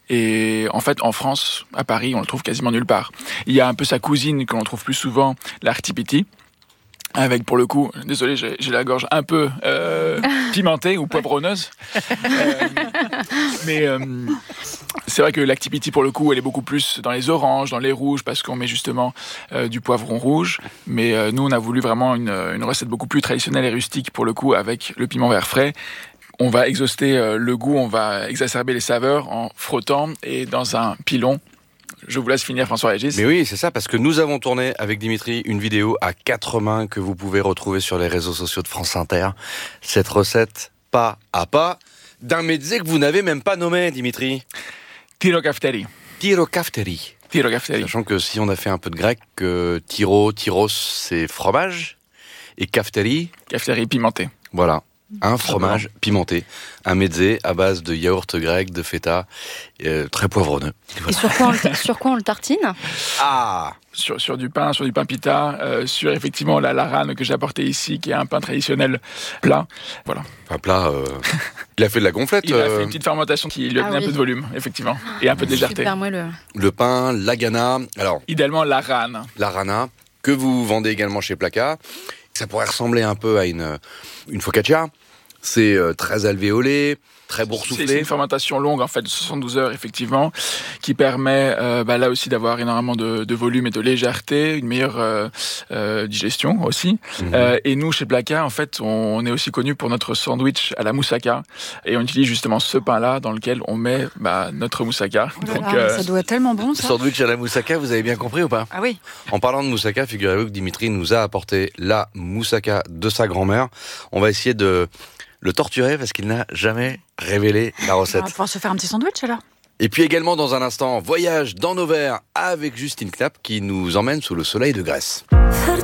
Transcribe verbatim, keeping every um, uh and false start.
Et en fait, en France, à Paris, on le trouve quasiment nulle part. Il y a un peu sa cousine que l'on trouve plus souvent, l'artipiti, avec, pour le coup, désolé, j'ai, j'ai la gorge un peu euh, pimentée ou poivronneuse. euh, mais euh, c'est vrai que l'actipiti, pour le coup, elle est beaucoup plus dans les oranges, dans les rouges, parce qu'on met justement euh, du poivron rouge. Mais euh, nous, on a voulu vraiment une, une recette beaucoup plus traditionnelle et rustique, pour le coup, avec le piment vert frais. On va exhauster euh, le goût, on va exacerber les saveurs en frottant et dans un pilon. Je vous laisse finir, François-Régis. Mais oui, c'est ça, parce que nous avons tourné avec Dimitri une vidéo à quatre mains que vous pouvez retrouver sur les réseaux sociaux de France Inter. Cette recette pas à pas d'un mezze que vous n'avez même pas nommé, Dimitri. Tiro kafteri. Tiro kafteri. Tiro kafteri. Sachant que si on a fait un peu de grec, euh, tiro, tyros, c'est fromage, et kafteri... Kafteri pimenté. Voilà. Un fromage pimenté, un mezze à base de yaourt grec, de feta, euh, très poivronneux. Et sur quoi, on le, sur quoi on le tartine ? Ah, sur, sur du pain, sur du pain pita, euh, sur effectivement la larane que j'ai apportée ici, qui est un pain traditionnel plat. Voilà. Un plat, euh, il a fait de la gonflette. Il a euh, fait une petite fermentation qui lui a Ah donné oui. un peu de volume, effectivement, et un peu de légèreté. Super moelleux. Le pain, la gana, alors Idéalement l'arane. la rana, que vous vendez également chez Placa. Ça pourrait ressembler un peu à une, une focaccia. C'est euh, très alvéolé, très boursouflé. C'est, c'est une fermentation longue, en fait, de soixante-douze heures, effectivement, qui permet, euh, bah, là aussi, d'avoir énormément de, de volume et de légèreté, une meilleure euh, euh, digestion aussi. Mmh. Euh, et nous, chez Placa, en fait, on est aussi connu pour notre sandwich à la moussaka. Et on utilise justement ce pain-là dans lequel on met bah, notre moussaka. Oh là Donc, là, euh, ça doit être tellement bon, ça. Sandwich à la moussaka, vous avez bien compris ou pas ? Ah oui. En parlant de moussaka, figurez-vous que Dimitri nous a apporté la moussaka de sa grand-mère. On va essayer de le torturer parce qu'il n'a jamais révélé la recette. On va pouvoir se faire un petit sandwich alors. Et puis également dans un instant, voyage dans nos verres avec Justine Knapp qui nous emmène sous le soleil de Grèce.